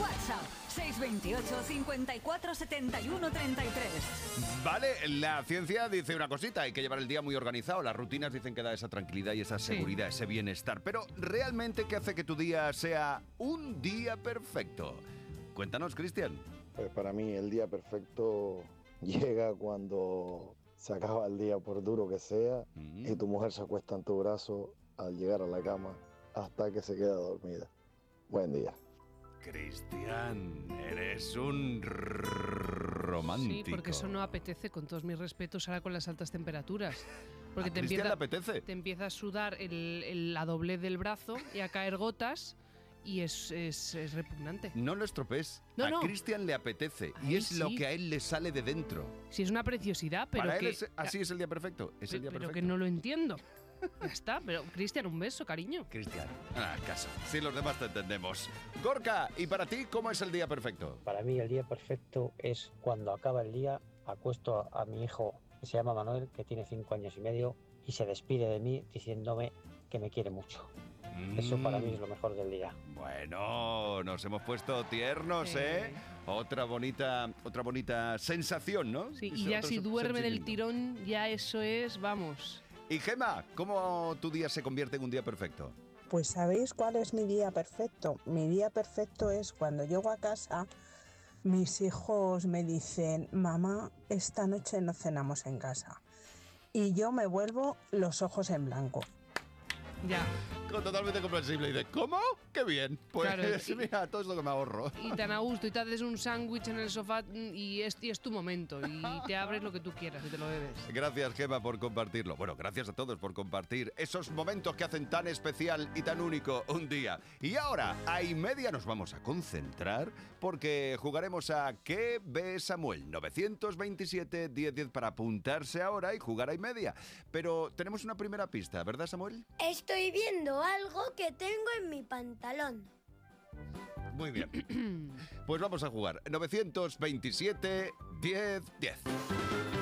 WhatsApp 628 54 71 33. Vale, la ciencia dice una cosita, hay que llevar el día muy organizado. Las rutinas dicen que da esa tranquilidad y esa seguridad, ese bienestar. Pero, ¿realmente qué hace que tu día sea un día perfecto? Cuéntanos, Cristian. Pues para mí el día perfecto llega cuando se acaba el día, por duro que sea, y tu mujer se acuesta en tu brazo al llegar a la cama hasta que se queda dormida. Buen día. Cristian, eres un romántico. Sí, porque eso no apetece, con todos mis respetos, ahora con las altas temperaturas. Porque ¿A Cristian le apetece? Te empieza a sudar la doblez del brazo y a caer gotas y es repugnante. No lo estropees. No. A Cristian le apetece A él y es lo sí. que a él le sale de dentro. Sí, es una preciosidad, pero Para que... él así es el día perfecto. Es el día pero perfecto. que no lo entiendo. Ya está, pero Cristian, un beso, cariño. Cristian, caso. Si los demás te entendemos. Gorka, ¿y para ti cómo es el día perfecto? Para mí el día perfecto es cuando acaba el día, acuesto a mi hijo, que se llama Manuel, que tiene 5 años y medio, y se despide de mí diciéndome que me quiere mucho. Eso para mí es lo mejor del día. Bueno, nos hemos puesto tiernos, ¿eh? Otra bonita sensación, ¿no? Sí, y ya si duerme del tirón, ya eso es, vamos. Y Gemma, ¿cómo tu día se convierte en un día perfecto? Pues ¿sabéis cuál es mi día perfecto? Mi día perfecto es cuando llego a casa, mis hijos me dicen, mamá, esta noche no cenamos en casa. Y yo me vuelvo los ojos en blanco. Ya. Totalmente comprensible. Y de ¿cómo? ¡Qué bien! Pues Claro, mira, todo es lo que me ahorro. Y tan a gusto, y te haces un sándwich en el sofá y es tu momento. Y te abres lo que tú quieras y te lo bebes. Gracias, Gemma, por compartirlo. Bueno, gracias a todos por compartir esos momentos que hacen tan especial y tan único un día. Y ahora, a y media nos vamos a concentrar porque jugaremos a ¿Qué ve Samuel? 927-1010 para apuntarse ahora y jugar a y media. Pero tenemos una primera pista, ¿verdad, Samuel? Estoy viendo algo que tengo en mi pantalón. Muy bien. Pues vamos a jugar. 927-1010.